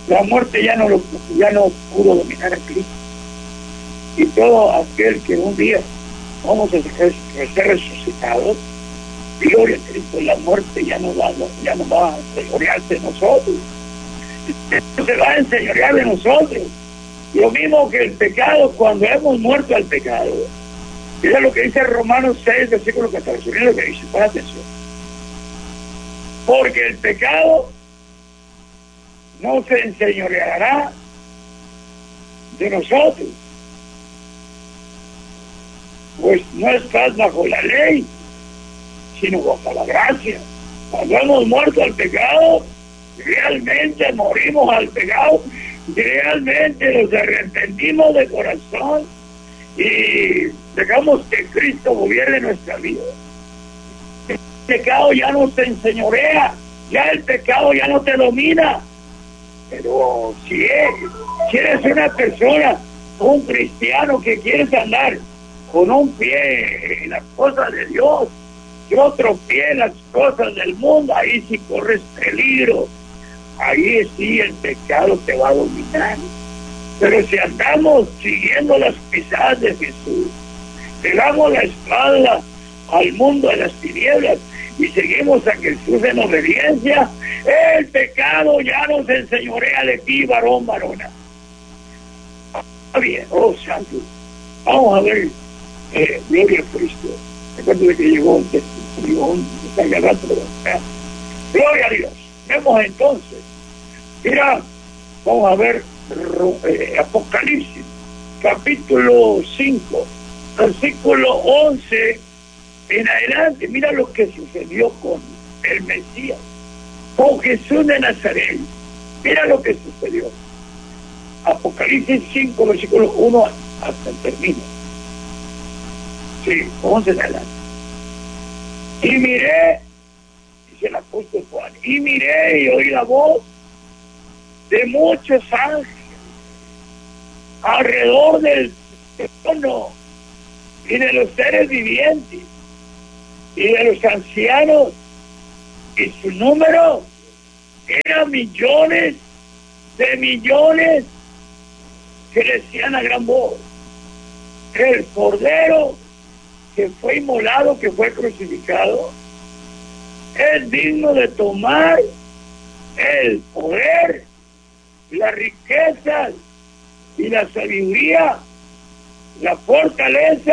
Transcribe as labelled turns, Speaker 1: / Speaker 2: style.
Speaker 1: La muerte ya no pudo dominar a Cristo. Y todo aquel que un día vamos a ser resucitados, gloria a Cristo, la muerte ya no va a enseñorearse de nosotros. Se va a enseñorear de nosotros. Lo mismo que el pecado, cuando hemos muerto al pecado. Mira lo que dice Romanos 6, versículo 14. Mira lo que dice, pon atención. Porque el pecado no se enseñoreará de nosotros, pues no estás bajo la ley, sino bajo la gracia. Cuando hemos muerto al pecado, realmente morimos al pecado, realmente nos arrepentimos de corazón y dejamos que Cristo gobierne nuestra vida. El pecado ya no te enseñorea, ya el pecado ya no te domina. Pero si eres una persona, un cristiano que quieres andar con un pie en las cosas de Dios y otro pie en las cosas del mundo, ahí sí corres peligro, ahí sí el pecado te va a dominar. Pero si andamos siguiendo las pisadas de Jesús, le damos la espalda al mundo de las tinieblas y seguimos a Jesús en obediencia, el pecado ya nos enseñorea de ti, varón, varona. Está bien, oh santo. Vamos a ver, gloria a Cristo. Recuerdo que llegó un testimonio, gloria a Dios. Vemos entonces, mira, vamos a ver Apocalipsis, capítulo 5, versículo 11 en adelante. Mira lo que sucedió con el Mesías, con Jesús de Nazaret. Mira lo que sucedió. Apocalipsis 5, versículo 1 hasta el término. Sí, 11 en adelante. Y miré, dice el apóstol Juan, y miré y oí la voz de muchos ángeles alrededor del trono y de los seres vivientes y de los ancianos, y su número era millones de millones, que decían a gran voz: el Cordero que fue inmolado, que fue crucificado, es digno de tomar el poder, las riquezas y la sabiduría, la fortaleza